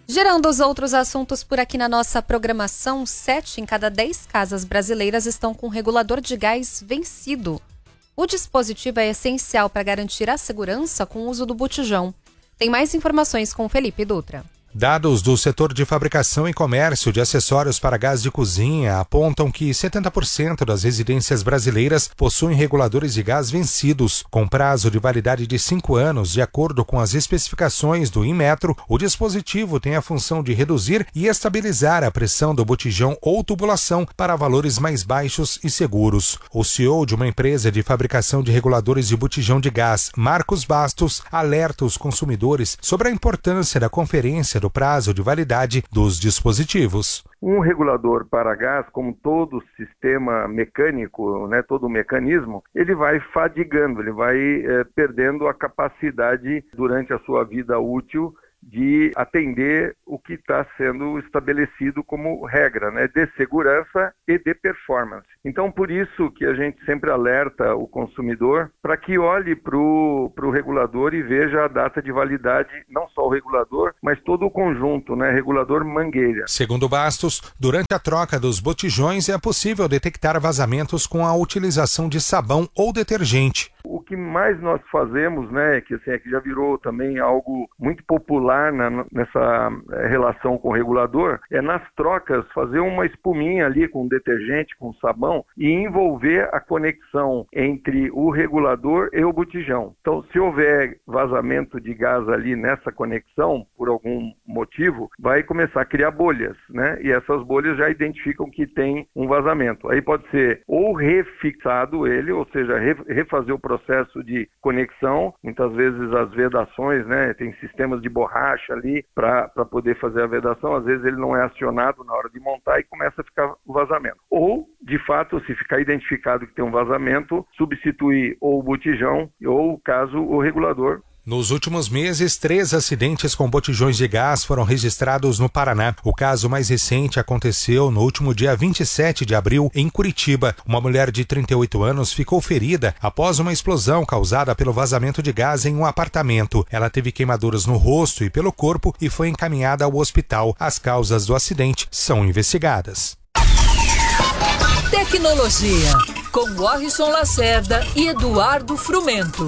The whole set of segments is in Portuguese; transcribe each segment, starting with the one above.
Gerando os outros assuntos por aqui na nossa programação, 7 em cada 10 casas brasileiras estão com regulador de gás vencido. O dispositivo é essencial para garantir a segurança com o uso do botijão. Tem mais informações com Felipe Dutra. Dados do setor de fabricação e comércio de acessórios para gás de cozinha apontam que 70% das residências brasileiras possuem reguladores de gás vencidos. Com prazo de validade de 5 anos, de acordo com as especificações do Inmetro, o dispositivo tem a função de reduzir e estabilizar a pressão do botijão ou tubulação para valores mais baixos e seguros. O CEO de uma empresa de fabricação de reguladores de botijão de gás, Marcos Bastos, alerta os consumidores sobre a importância da conferência do prazo de validade dos dispositivos. Um regulador para gás, como todo sistema mecânico, todo mecanismo, ele vai fadigando, ele vai perdendo a capacidade durante a sua vida útil de atender o que está sendo estabelecido como regra, de segurança e de performance. Então, por isso que a gente sempre alerta o consumidor para que olhe para o regulador e veja a data de validade, não só o regulador, mas todo o conjunto, regulador mangueira. Segundo Bastos, durante a troca dos botijões é possível detectar vazamentos com a utilização de sabão ou detergente. O que mais nós fazemos, que já virou também algo muito popular nessa relação com o regulador, é nas trocas fazer uma espuminha ali com detergente, com sabão e envolver a conexão entre o regulador e o botijão. Então, se houver vazamento de gás ali nessa conexão, por algum motivo, vai começar a criar bolhas, E essas bolhas já identificam que tem um vazamento. Aí pode ser ou refixado ele, ou seja, refazer o processo de conexão, muitas vezes as vedações, tem sistemas de borracha ali para poder fazer a vedação, às vezes ele não é acionado na hora de montar e começa a ficar o vazamento. Ou, de fato, se ficar identificado que tem um vazamento, substituir ou o botijão ou, caso, o regulador. Nos últimos meses, 3 acidentes com botijões de gás foram registrados no Paraná. O caso mais recente aconteceu no último dia 27 de abril, em Curitiba. Uma mulher de 38 anos ficou ferida após uma explosão causada pelo vazamento de gás em um apartamento. Ela teve queimaduras no rosto e pelo corpo e foi encaminhada ao hospital. As causas do acidente são investigadas. Tecnologia, com Warrison Lacerda e Eduardo Frumento.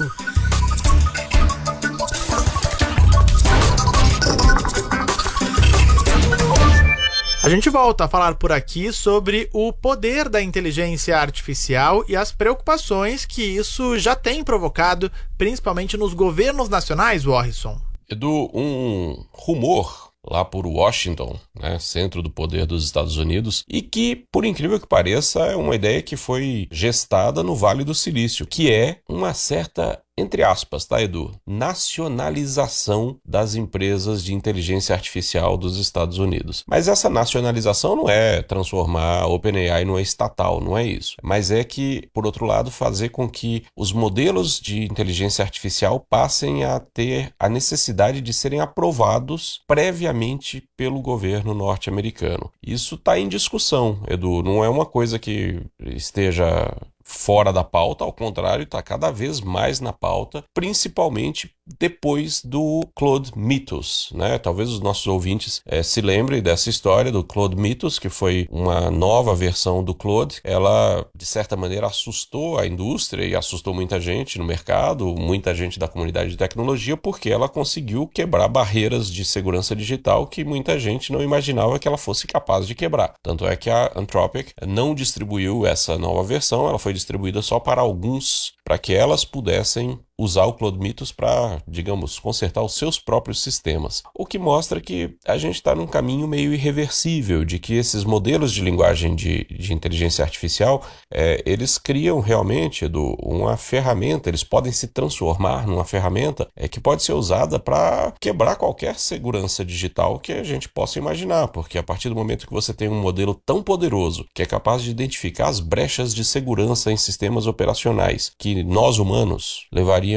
A gente volta a falar por aqui sobre o poder da inteligência artificial e as preocupações que isso já tem provocado, principalmente nos governos nacionais, Warrison. Edu, um rumor lá por Washington, centro do poder dos Estados Unidos, e que, por incrível que pareça, é uma ideia que foi gestada no Vale do Silício, que é uma certa, entre aspas, tá, Edu? Nacionalização das empresas de inteligência artificial dos Estados Unidos. Mas essa nacionalização não é transformar a OpenAI numa estatal, não é isso. Mas é que, por outro lado, fazer com que os modelos de inteligência artificial passem a ter a necessidade de serem aprovados previamente pelo governo norte-americano. Isso está em discussão, Edu. Não é uma coisa que esteja fora da pauta, ao contrário, está cada vez mais na pauta, principalmente depois do Claude Mythos, Talvez os nossos ouvintes se lembrem dessa história do Claude Mythos, que foi uma nova versão do Claude. Ela, de certa maneira, assustou a indústria e assustou muita gente no mercado, muita gente da comunidade de tecnologia, porque ela conseguiu quebrar barreiras de segurança digital que muita gente não imaginava que ela fosse capaz de quebrar. Tanto é que a Anthropic não distribuiu essa nova versão, ela foi distribuída só para alguns, para que elas pudessem usar o Claude Mythos para, digamos, consertar os seus próprios sistemas. O que mostra que a gente está num caminho meio irreversível de que esses modelos de linguagem de inteligência artificial, eles criam realmente, Edu, uma ferramenta, eles podem se transformar numa ferramenta que pode ser usada para quebrar qualquer segurança digital que a gente possa imaginar, porque a partir do momento que você tem um modelo tão poderoso que é capaz de identificar as brechas de segurança em sistemas operacionais que nós humanos levaríamos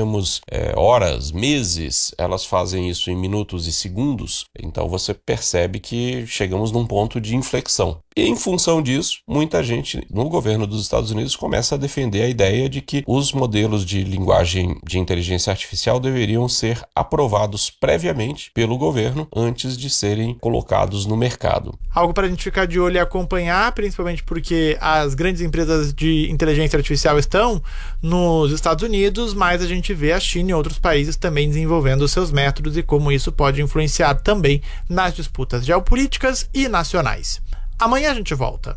horas, meses, elas fazem isso em minutos e segundos, então você percebe que chegamos num ponto de inflexão. E em função disso, muita gente no governo dos Estados Unidos começa a defender a ideia de que os modelos de linguagem de inteligência artificial deveriam ser aprovados previamente pelo governo antes de serem colocados no mercado. Algo para a gente ficar de olho e acompanhar, principalmente porque as grandes empresas de inteligência artificial estão nos Estados Unidos, mas a gente vê a China e outros países também desenvolvendo os seus métodos e como isso pode influenciar também nas disputas geopolíticas e nacionais. Amanhã a gente volta.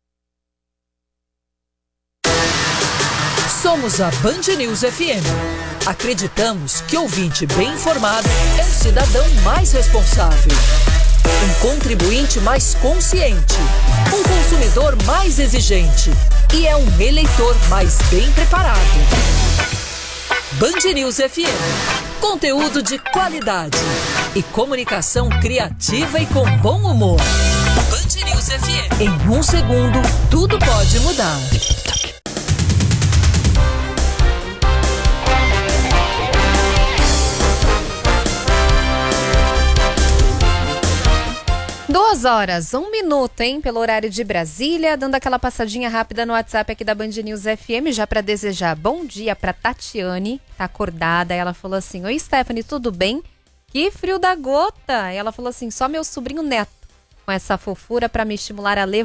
Somos a Band News FM. Acreditamos que ouvinte bem informado é um cidadão mais responsável, um contribuinte mais consciente, um consumidor mais exigente e é um eleitor mais bem preparado. Band News FM. Conteúdo de qualidade e comunicação criativa e com bom humor. Band News FM. Em 1 segundo, tudo pode mudar. 2h01, hein? Pelo horário de Brasília, dando aquela passadinha rápida no WhatsApp aqui da Band News FM, já para desejar bom dia para Tatiane, tá acordada. Ela falou assim: oi Stephanie, tudo bem? Que frio da gota! Ela falou assim: só meu sobrinho Neto com essa fofura para me estimular a levar